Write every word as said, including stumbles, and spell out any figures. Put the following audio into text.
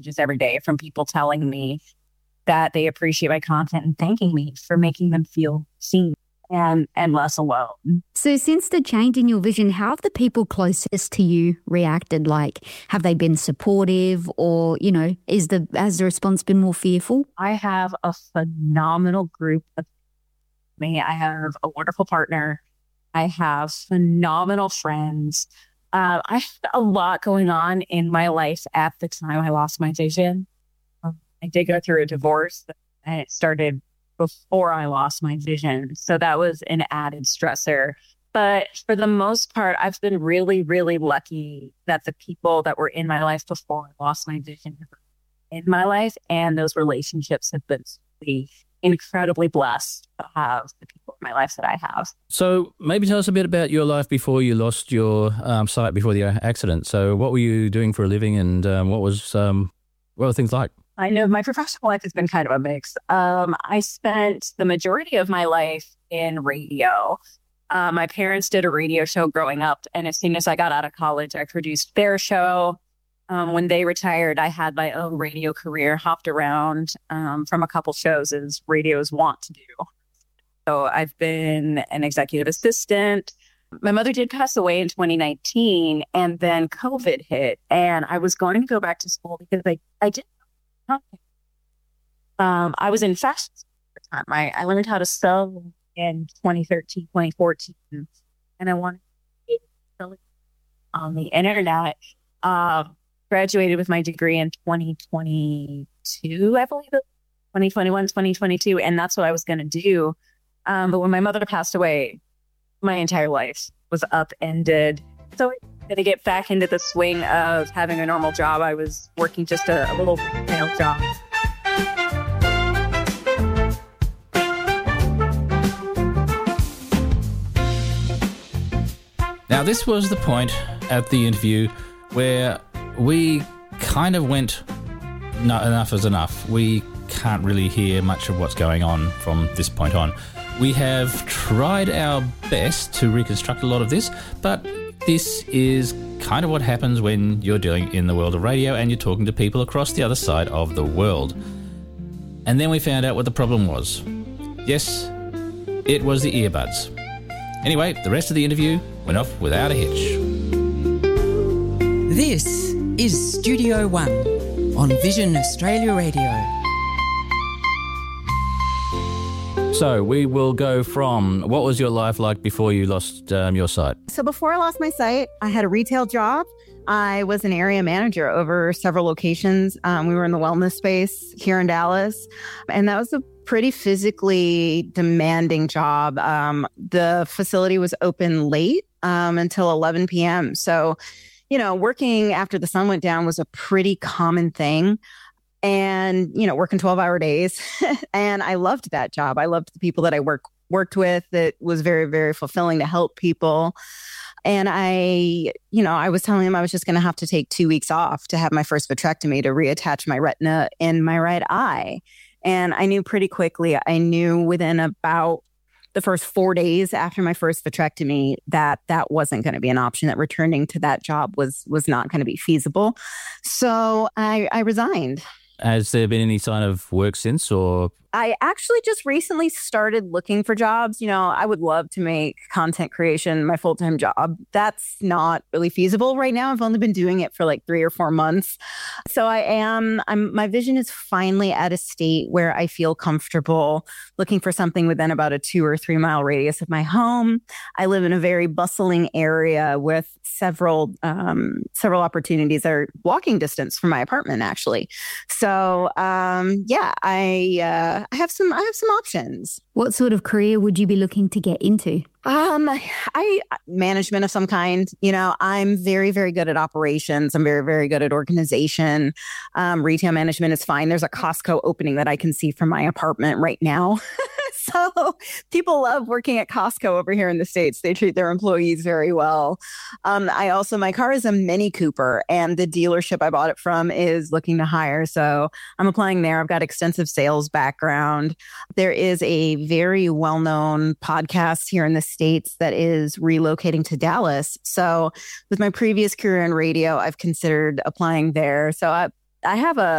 just every day from people telling me that they appreciate my content and thanking me for making them feel seen and, and less alone. So since the change in your vision, how have the people closest to you reacted? Like, have they been supportive, or, you know, is the has the response been more fearful? I have a phenomenal group of me. I have a wonderful partner. I have phenomenal friends. Uh, I had a lot going on in my life at the time I lost my vision. Um, I did go through a divorce, and it started before I lost my vision. So that was an added stressor. But for the most part, I've been really, really lucky that the people that were in my life before I lost my vision in my life, and those relationships have been really incredibly blessed to have the people in my life that I have. So maybe tell us a bit about your life before you lost your um, sight before the accident. So what were you doing for a living, and um, what was um, what were things like? I know my professional life has been kind of a mix. Um, I spent the majority of my life in radio. Uh, my parents did a radio show growing up, and as soon as I got out of college, I produced their show. Um, when they retired, I had my own radio career, hopped around um, from a couple shows as radios want to do. So I've been an executive assistant. My mother did pass away in twenty nineteen, and then COVID hit, and I was going to go back to school because I, I didn't know. Um, I was in fashion at the time. I, I learned how to sew in twenty thirteen, twenty fourteen, and I wanted to sell it on the internet. Um, Graduated with my degree in twenty twenty-two, I believe it, twenty twenty-one, twenty twenty-two, and that's what I was going to do. Um, but when my mother passed away, my entire life was upended. So I had to get back into the swing of having a normal job. I was working just a, a little retail job. Now, this was the point at the interview where we kind of went, no, enough is enough. We can't really hear much of what's going on from this point on. We have tried our best to reconstruct a lot of this, but this is kind of what happens when you're dealing in the world of radio and you're talking to people across the other side of the world. And then we found out what the problem was. Yes, it was the earbuds. Anyway, the rest of the interview went off without a hitch. This is Studio One on Vision Australia Radio. So we will go from, what was your life like before you lost um, your sight? So before I lost my sight, I had a retail job. I was an area manager over several locations. Um, we were in the wellness space here in Dallas, and that was a pretty physically demanding job. Um, the facility was open late um, until eleven p.m. So, you know, working after the sun went down was a pretty common thing. And, you know, working twelve hour days. And I loved that job. I loved the people that I work, worked with. It was very, very fulfilling to help people. And I, you know, I was telling them I was just going to have to take two weeks off to have my first vitrectomy to reattach my retina in my right eye. And I knew pretty quickly, I knew within about the first four days after my first vitrectomy that that wasn't going to be an option, that returning to that job was was not going to be feasible. So I, I resigned. Has there been any sign of work since, or? I actually just recently started looking for jobs. You know, I would love to make content creation my full-time job. That's not really feasible right now. I've only been doing it for like three or four months. So I am, I'm, my vision is finally at a state where I feel comfortable looking for something within about a two or three mile radius of my home. I live in a very bustling area with several, um, several opportunities that are walking distance from my apartment, actually. So, um, yeah, I, uh, I have some, I have some options. What sort of career would you be looking to get into? Um, I, management of some kind. You know, I'm very, very good at operations. I'm very, very good at organization. Um, retail management is fine. There's a Costco opening that I can see from my apartment right now. So people love working at Costco over here in the States. They treat their employees very well. Um, I also, my car is a Mini Cooper, and the dealership I bought it from is looking to hire. So I'm applying there. I've got extensive sales background. There is a very well-known podcast here in the States that is relocating to Dallas. So with my previous career in radio, I've considered applying there. So I, I have a